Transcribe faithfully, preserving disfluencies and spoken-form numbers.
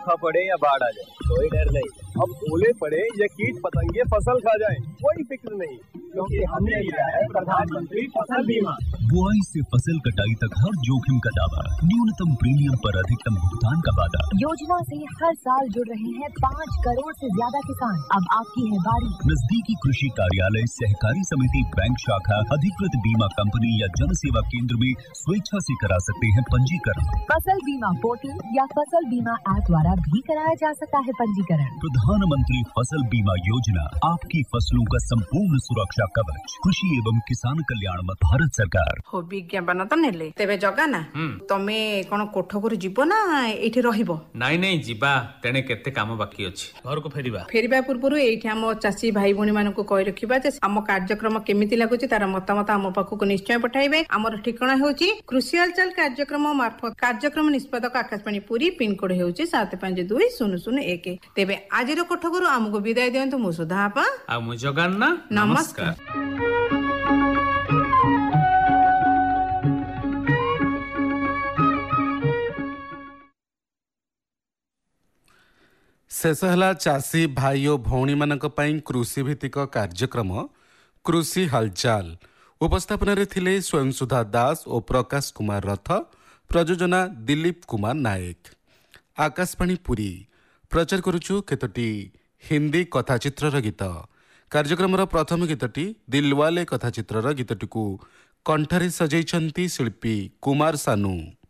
सूखा पड़े या बाढ़ आ जाए कोई डर नहीं। अब ओले पड़े या कीट पतंगे फसल खा जाए कोई फिक्र नहीं, क्योंकि हमने लिया है प्रधानमंत्री फसल बीमा। बुआई से फसल कटाई तक हर जोखिम का दावा, न्यूनतम प्रीमियम पर अधिकतम भुगतान का वादा। योजना से हर साल जुड़ रहे हैं पाँच करोड़ से ज्यादा किसान। अब आपकी है बारी। नजदीकी कृषि कार्यालय, सहकारी समिति, बैंक शाखा, अधिकृत बीमा कंपनी या जन सेवा केंद्र में स्वेच्छा से करा सकते हैं पंजीकरण। फसल बीमा पोर्टल या फसल बीमा ऐप द्वारा भी कराया जा सकता है पंजीकरण। प्रधानमंत्री फसल बीमा योजना, आपकी फसलों का संपूर्ण सुरक्षा कवच। कृषि एवं किसान कल्याण मंत्रालय, भारत सरकार। हो विज्ञापन तो नेले तेबे जगा ना तमे कोन कोठकुर जीवो ना एठी रहिबो? नाई नाई जीवा, तेने केते काम बाकी अछि, घर को फेरिबा। फेरिबा पूर्वरु एठी हम चासी भाई भणी मानन को कहि रखिबा जे हम कार्यक्रम केमिति लागुची तार मतामत हम पाखु निश्चय पठाइबे। हमर ठिकाना होची कृषि हलचल कार्यक्रम मार्फत कार्यक्रम निष्पादक आकाशवाणी पुरी, पिन कोड होची सात पाँच दुई शून्य शून्य एक। तेबे आजिर कोठकुर हमको विदाय दियंतु। मु सुधा आपा आ मु जगन्ना, नमस्कार। शेष है चाषी भाई और भौणी मानक पई कृषि भित्तिक कार्यक्रम कृषि हलचाल। उपस्थापन रे थिले स्वयं सुधा दास और प्रकाश कुमार रथ, प्रयोजना दिलीप कुमार नायक। आकाशवाणी पुरी प्रचार करुचु केतोटी हिंदी कथाचित्रर गीत। कार्यक्रम प्रथम गीतटी दिलवाले कथाचित्रर गीतटी को कंठरे सजाइछंती शिल्पी कुमार सानू।